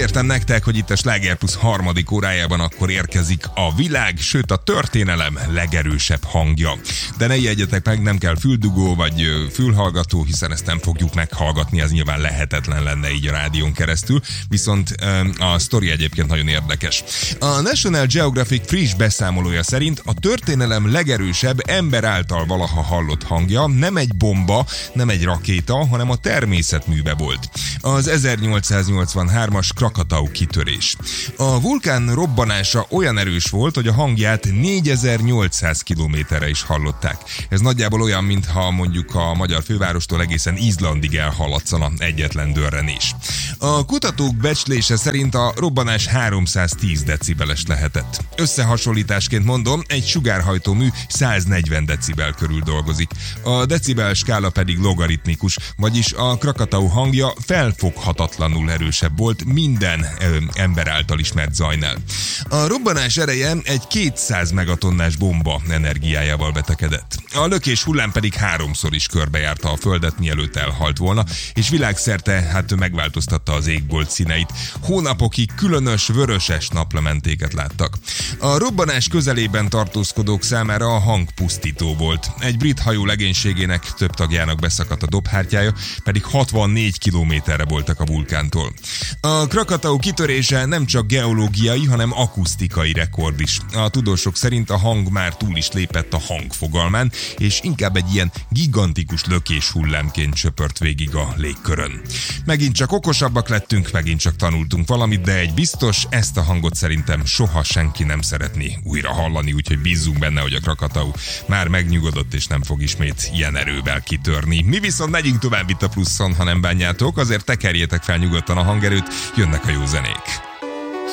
Ígértem nektek, hogy itt a Sláger Plus harmadik órájában akkor érkezik a világ, sőt a történelem legerősebb hangja. De ne ijedjetek meg, nem kell füldugó vagy fülhallgató, hiszen ezt nem fogjuk meghallgatni, az nyilván lehetetlen lenne így a rádión keresztül, viszont a sztori egyébként nagyon érdekes. A National Geographic friss beszámolója szerint a történelem legerősebb ember által valaha hallott hangja nem egy bomba, nem egy rakéta, hanem a természetműve volt. Az 1883-as Krakatau kitörés. A vulkán robbanása olyan erős volt, hogy a hangját 4800 kilométerre is hallották. Ez nagyjából olyan, mintha mondjuk a magyar fővárostól egészen Izlandig elhaladszana egyetlen dörrenés. A kutatók becslése szerint a robbanás 310 decibeles lehetett. Összehasonlításként mondom, egy sugárhajtómű 140 decibel körül dolgozik. A decibel skála pedig logaritmikus, vagyis a Krakatau hangja felfoghatatlanul erősebb volt minden ember által ismert zajnál. A robbanás ereje egy 200 megatonnás bomba energiájával vetekedett. A lökés hullám pedig 3-szor is körbejárta a földet, mielőtt elhalt volna, és világszerte megváltoztatta az égbolt színeit. Hónapokig különös vöröses naplementéket láttak. A robbanás közelében tartózkodók számára a hang pusztító volt. Egy brit hajó legénységének több tagjának beszakadt a dobhártyája, pedig 64 kilométerre voltak a vulkántól. A Krakatau kitörése nem csak geológiai, hanem akusztikai rekord is. A tudósok szerint a hang már túl is lépett a hang fogalmán, és inkább egy ilyen gigantikus lökés hullámként csöpört végig a légkörön. Megint csak okosabbak lettünk, megint csak tanultunk valamit, de egy biztos, ezt a hangot szerintem soha senki nem szeretné újra hallani, úgyhogy bízzunk benne, hogy a Krakatau már megnyugodott, és nem fog ismét ilyen erővel kitörni. Mi viszont megyünk tovább itt a Pluszon, ha nem bánjátok, azért tekerjétek fel nyugodtan a hangerőt, jönnek a jó zenék.